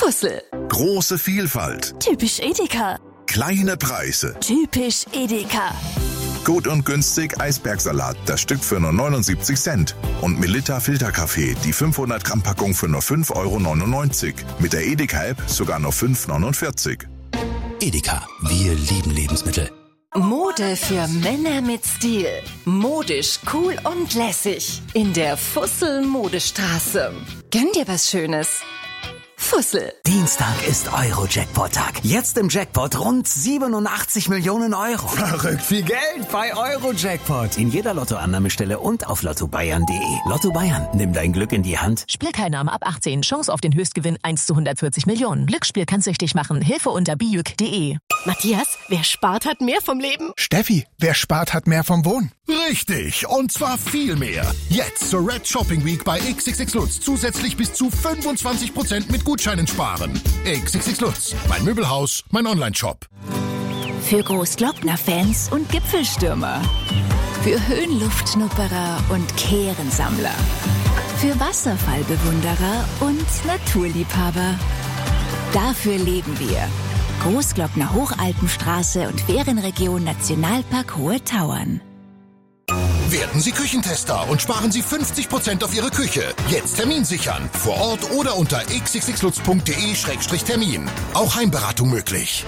Fussel. Große Vielfalt. Typisch Edeka. Kleine Preise. Typisch Edeka. Gut und günstig Eisbergsalat, das Stück für nur 79 Cent. Und Melitta Filterkaffee, die 500 Gramm Packung für nur 5,99 €. Mit der Edeka-App sogar nur 5,49 €. Edeka, wir lieben Lebensmittel. Mode für Männer mit Stil. Modisch, cool und lässig. In der Fussel Modestraße. Gönn dir was Schönes. Fussel. Dienstag ist Euro-Jackpot-Tag. Jetzt im Jackpot rund 87 Millionen Euro. Verrückt viel Geld bei Euro-Jackpot. In jeder Lottoannahmestelle und auf lottobayern.de. Lotto Bayern, nimm dein Glück in die Hand. Spielteilnahme ab 18. Chance auf den Höchstgewinn 1 zu 140 Millionen. Glücksspiel kann süchtig machen. Hilfe unter bijuk.de. Matthias, wer spart, hat mehr vom Leben. Steffi, wer spart, hat mehr vom Wohnen. Richtig, und zwar viel mehr. Jetzt zur Red Shopping Week bei XXX Lutz zusätzlich bis zu 25% mit Gutscheinen sparen. XXX Lutz, mein Möbelhaus, mein Online-Shop. Für Großglockner-Fans und Gipfelstürmer. Für Höhenluftschnupperer und Kehrensammler. Für Wasserfallbewunderer und Naturliebhaber. Dafür leben wir. Großglockner Hochalpenstraße und Ferienregion Nationalpark Hohe Tauern. Werden Sie Küchentester und sparen Sie 50% auf Ihre Küche. Jetzt Termin sichern. Vor Ort oder unter xxxlutz.de/termin. Auch Heimberatung möglich.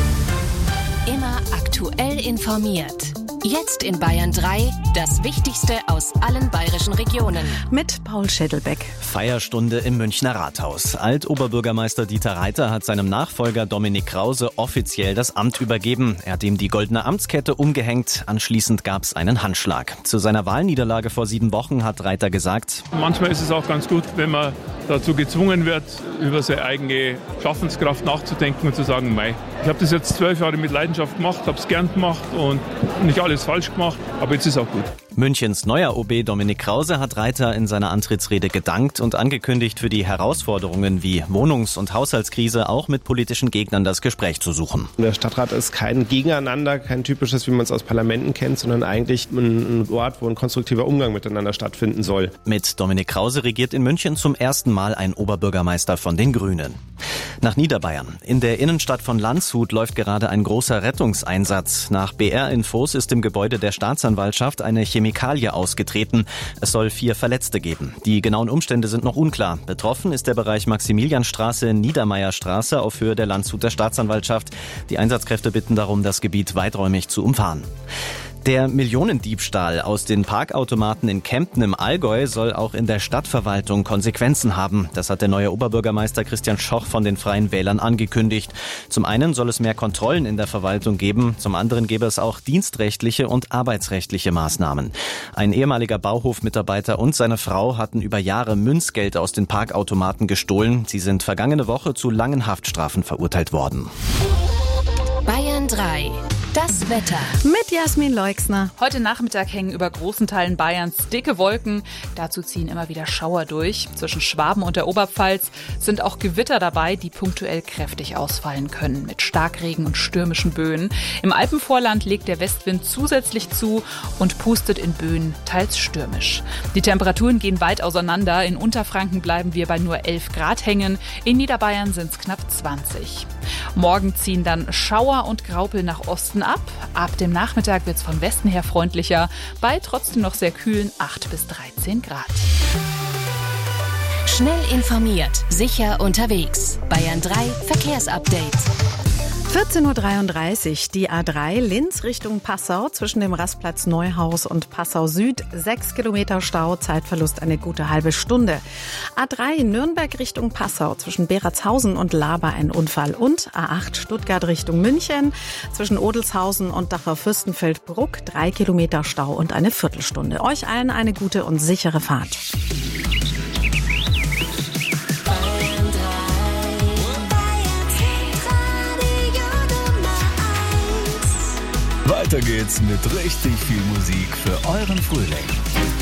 Immer aktuell informiert. Jetzt in Bayern 3, das Wichtigste aus allen bayerischen Regionen. Mit Paul Schädelbeck. Feierstunde im Münchner Rathaus. Alt-Oberbürgermeister Dieter Reiter hat seinem Nachfolger Dominik Krause offiziell das Amt übergeben. Er hat ihm die goldene Amtskette umgehängt. Anschließend gab es einen Handschlag. Zu seiner Wahlniederlage vor 7 Wochen hat Reiter gesagt: Manchmal ist es auch ganz gut, wenn man dazu gezwungen wird, über seine eigene Schaffenskraft nachzudenken und zu sagen, mei, ich habe das jetzt 12 Jahre mit Leidenschaft gemacht, habe es gern gemacht und nicht alles falsch gemacht, aber jetzt ist auch gut. Münchens neuer OB Dominik Krause hat Reiter in seiner Antrittsrede gedankt und angekündigt, für die Herausforderungen wie Wohnungs- und Haushaltskrise auch mit politischen Gegnern das Gespräch zu suchen. Der Stadtrat ist kein Gegeneinander, kein typisches, wie man es aus Parlamenten kennt, sondern eigentlich ein Ort, wo ein konstruktiver Umgang miteinander stattfinden soll. Mit Dominik Krause regiert in München zum ersten Mal ein Oberbürgermeister von den Grünen. Nach Niederbayern. In der Innenstadt von Landshut läuft gerade ein großer Rettungseinsatz. Nach BR-Infos ist im Gebäude der Staatsanwaltschaft eine Chemikalie ausgetreten. Es soll 4 Verletzte geben. Die genauen Umstände sind noch unklar. Betroffen ist der Bereich Maximilianstraße, Niedermeierstraße auf Höhe der Landshuter Staatsanwaltschaft. Die Einsatzkräfte bitten darum, das Gebiet weiträumig zu umfahren. Der Millionendiebstahl aus den Parkautomaten in Kempten im Allgäu soll auch in der Stadtverwaltung Konsequenzen haben. Das hat der neue Oberbürgermeister Christian Schoch von den Freien Wählern angekündigt. Zum einen soll es mehr Kontrollen in der Verwaltung geben, zum anderen gäbe es auch dienstrechtliche und arbeitsrechtliche Maßnahmen. Ein ehemaliger Bauhofmitarbeiter und seine Frau hatten über Jahre Münzgeld aus den Parkautomaten gestohlen. Sie sind vergangene Woche zu langen Haftstrafen verurteilt worden. Bayern 3. Das Wetter. Mit Jasmin Leixner. Heute Nachmittag hängen über großen Teilen Bayerns dicke Wolken. Dazu ziehen immer wieder Schauer durch. Zwischen Schwaben und der Oberpfalz sind auch Gewitter dabei, die punktuell kräftig ausfallen können, mit Starkregen und stürmischen Böen. Im Alpenvorland legt der Westwind zusätzlich zu und pustet in Böen, teils stürmisch. Die Temperaturen gehen weit auseinander. In Unterfranken bleiben wir bei nur 11 Grad hängen. In Niederbayern sind es knapp 20. Morgen ziehen dann Schauer und Graupel nach Osten ab. Ab dem Nachmittag wird es von Westen her freundlicher, bei trotzdem noch sehr kühlen 8 bis 13 Grad. Schnell informiert, sicher unterwegs. Bayern 3 Verkehrsupdate. 14.33 Uhr, die A3 Linz Richtung Passau zwischen dem Rastplatz Neuhaus und Passau Süd. 6 Kilometer Stau, Zeitverlust eine gute halbe Stunde. A3 Nürnberg Richtung Passau zwischen Beratshausen und Laber ein Unfall. Und A8 Stuttgart Richtung München zwischen Odelshausen und Dachau-Fürstenfeldbruck. 3 Kilometer Stau und eine Viertelstunde. Euch allen eine gute und sichere Fahrt. Weiter geht's mit richtig viel Musik für euren Frühling.